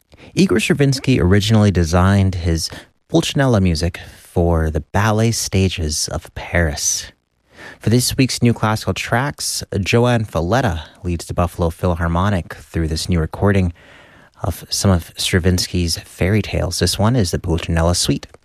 Igor Stravinsky originally designed his Pulcinella music for the ballet stages of Paris. For this week's New Classical Tracks, Joanne Falletta leads the Buffalo Philharmonic through this new recording of some of Stravinsky's fairy tales. This one is the Pulcinella Suite.